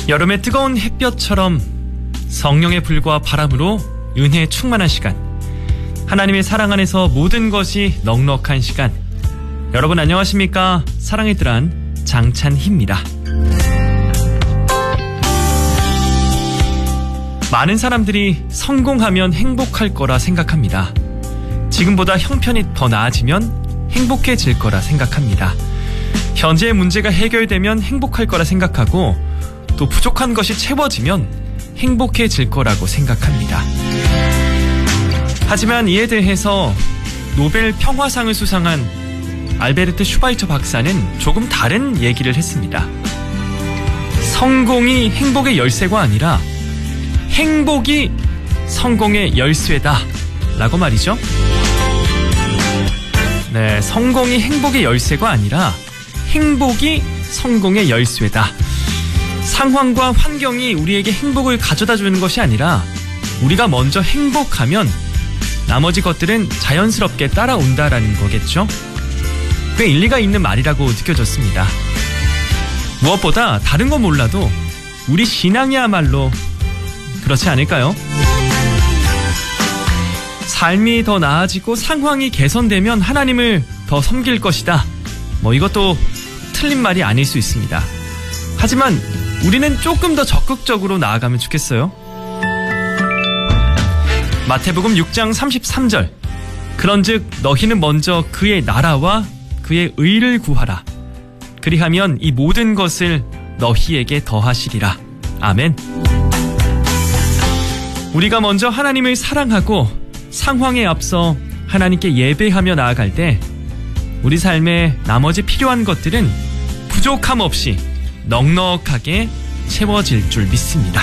여름의 뜨거운 햇볕처럼 성령의 불과 바람으로 은혜에 충만한 시간, 하나님의 사랑 안에서 모든 것이 넉넉한 시간. 여러분 안녕하십니까? 사랑의 뜰안 장찬희입니다. 많은 사람들이 성공하면 행복할 거라 생각합니다. 지금보다 형편이 더 나아지면 행복해질 거라 생각합니다. 현재의 문제가 해결되면 행복할 거라 생각하고, 또 부족한 것이 채워지면 행복해질 거라고 생각합니다. 하지만 이에 대해서 노벨 평화상을 수상한 알베르트 슈바이처 박사는 조금 다른 얘기를 했습니다. 성공이 행복의 열쇠가 아니라 행복이 성공의 열쇠다 라고 말이죠. 네, 성공이 행복의 열쇠가 아니라 행복이 성공의 열쇠다. 상황과 환경이 우리에게 행복을 가져다 주는 것이 아니라 우리가 먼저 행복하면 나머지 것들은 자연스럽게 따라온다라는 거겠죠. 꽤 일리가 있는 말이라고 느껴졌습니다. 무엇보다 다른 건 몰라도 우리 신앙이야말로 그렇지 않을까요? 삶이 더 나아지고 상황이 개선되면 하나님을 더 섬길 것이다. 이것도 틀린 말이 아닐 수 있습니다. 하지만 우리는 조금 더 적극적으로 나아가면 좋겠어요. 마태복음 6장 33절. 그런즉 너희는 먼저 그의 나라와 그의 의를 구하라. 그리하면 이 모든 것을 너희에게 더하시리라. 아멘. 우리가 먼저 하나님을 사랑하고 상황에 앞서 하나님께 예배하며 나아갈 때 우리 삶에 나머지 필요한 것들은 부족함 없이 넉넉하게 채워질 줄 믿습니다.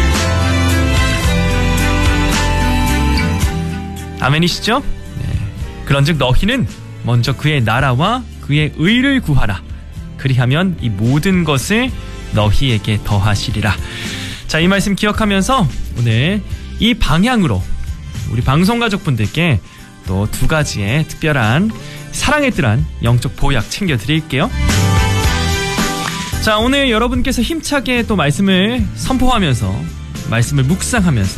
아멘이시죠? 네. 그런즉 너희는 먼저 그의 나라와 그의 의를 구하라. 그리하면 이 모든 것을 너희에게 더하시리라. 자, 이 말씀 기억하면서 오늘 이 방향으로 우리 방송가족분들께 또 두 가지의 특별한 사랑의 뜰안 영적 보약 챙겨드릴게요. 자, 오늘 여러분께서 힘차게 또 말씀을 선포하면서 말씀을 묵상하면서